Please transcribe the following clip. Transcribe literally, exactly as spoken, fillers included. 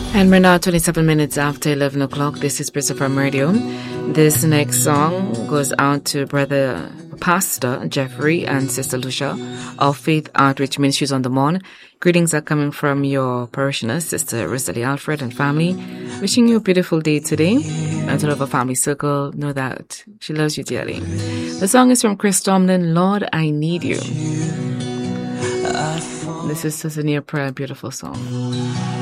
And we're now twenty-seven minutes after eleven o'clock. This is Bridge F M Radio. This next song goes out to Brother Pastor Jeffrey and Sister Lucia of Faith Outreach Ministries on the Mon. Greetings are coming from your parishioners, Sister Rosalie Alfred and family. Wishing you a beautiful day today. And to love a family circle, know that she loves you dearly. The song is from Chris Tomlin, Lord, I Need You. This is such a near prayer, beautiful song.